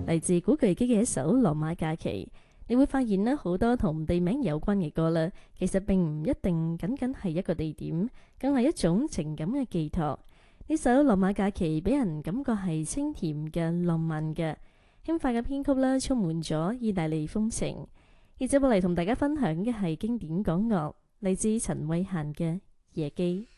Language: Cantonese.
嚟自古巨基嘅一首《羅馬假期》。你會發現呢，好多同地名有關嘅歌啦，其實並唔一定僅僅係一個地點，更係一種情感嘅寄託。呢首《羅馬假期》俾人感覺係清甜嘅、浪漫嘅、輕快嘅編曲啦，充滿咗意大利風情。而接落嚟同大家分享嘅係經典港樂，嚟自陳慧嫻嘅《夜機》。